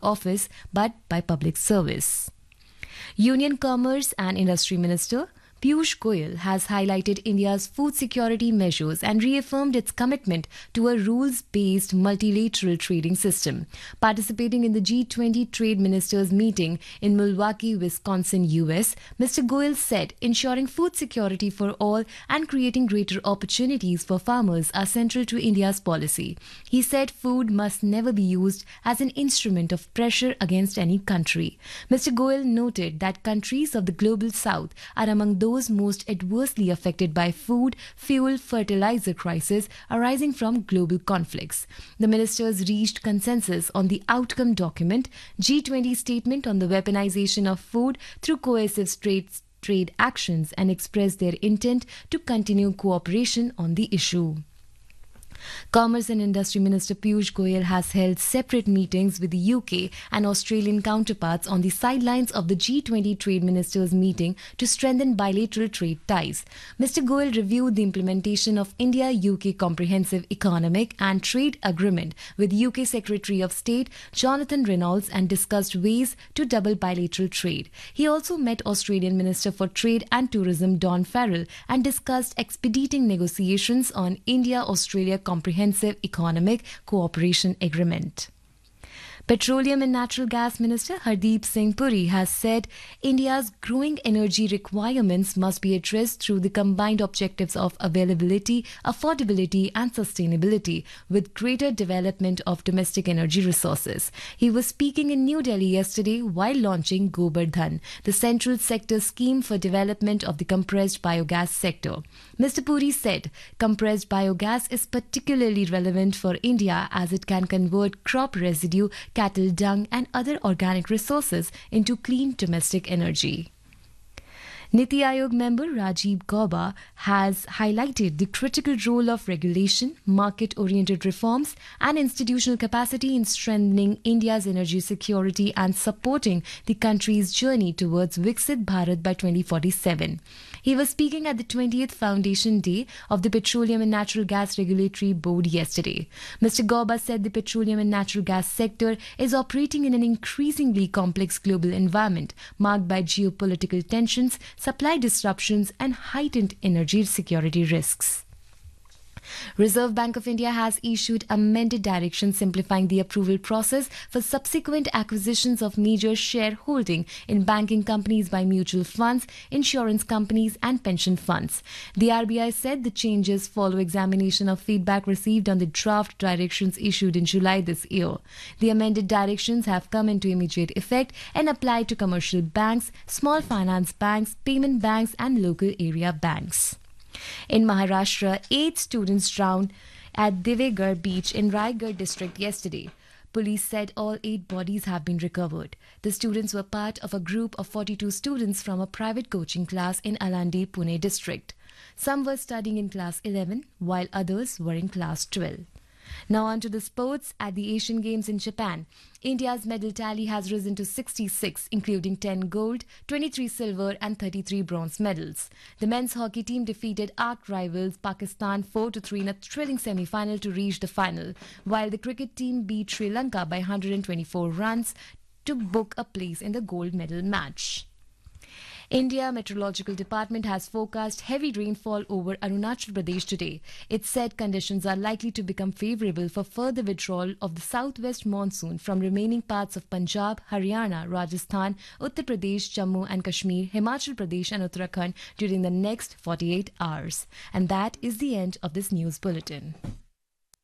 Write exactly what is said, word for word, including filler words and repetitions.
public office but by public service. Union Commerce and Industry Minister Piyush Goyal has highlighted India's food security measures and reaffirmed its commitment to a rules-based multilateral trading system. Participating in the G twenty Trade Ministers meeting in Milwaukee, Wisconsin, U S, Mister Goyal said ensuring food security for all and creating greater opportunities for farmers are central to India's policy. He said food must never be used as an instrument of pressure against any country. Mister Goyal noted that countries of the global south are among those those most adversely affected by food, fuel, fertilizer crisis arising from global conflicts. The ministers reached consensus on the outcome document, G twenty statement on the weaponization of food through coercive trade, trade actions, and expressed their intent to continue cooperation on the issue. Commerce and Industry Minister Piyush Goyal has held separate meetings with the U K and Australian counterparts on the sidelines of the G twenty Trade Ministers meeting to strengthen bilateral trade ties. Mister Goyal reviewed the implementation of India-U K Comprehensive Economic and Trade Agreement with U K Secretary of State Jonathan Reynolds and discussed ways to double bilateral trade. He also met Australian Minister for Trade and Tourism Don Farrell and discussed expediting negotiations on India-Australia Comprehensive Economic Cooperation Agreement. Petroleum and Natural Gas Minister Hardeep Singh Puri has said India's growing energy requirements must be addressed through the combined objectives of availability, affordability and sustainability with greater development of domestic energy resources. He was speaking in New Delhi yesterday while launching Gobardhan, the central sector scheme for development of the compressed biogas sector. Mister Puri said compressed biogas is particularly relevant for India as it can convert crop residue, cattle dung and other organic resources into clean domestic energy. Niti Aayog member Rajiv Gauba has highlighted the critical role of regulation, market-oriented reforms and institutional capacity in strengthening India's energy security and supporting the country's journey towards Viksit Bharat by twenty forty-seven. He was speaking at the twentieth Foundation Day of the Petroleum and Natural Gas Regulatory Board yesterday. Mister Gauba said the petroleum and natural gas sector is operating in an increasingly complex global environment marked by geopolitical tensions, supply disruptions and heightened energy security risks. Reserve Bank of India has issued amended directions simplifying the approval process for subsequent acquisitions of major shareholding in banking companies by mutual funds, insurance companies and pension funds. The R B I said the changes follow examination of feedback received on the draft directions issued in July this year. The amended directions have come into immediate effect and apply to commercial banks, small finance banks, payment banks and local area banks. In Maharashtra, eight students drowned at Divegarh beach in Raigad district yesterday. Police said all eight bodies have been recovered. The students were part of a group of forty-two students from a private coaching class in Alandi, Pune district. Some were studying in class eleven, while others were in class twelve. Now on to the sports. At the Asian Games in Japan, India's medal tally has risen to sixty-six, including ten gold, twenty-three silver and thirty-three bronze medals. The men's hockey team defeated arch rivals Pakistan four to three in a thrilling semi-final to reach the final, while the cricket team beat Sri Lanka by one hundred twenty-four runs to book a place in the gold medal match. India Meteorological Department has forecast heavy rainfall over Arunachal Pradesh today. It said conditions are likely to become favourable for further withdrawal of the southwest monsoon from remaining parts of Punjab, Haryana, Rajasthan, Uttar Pradesh, Jammu and Kashmir, Himachal Pradesh and Uttarakhand during the next forty-eight hours. And that is the end of this news bulletin.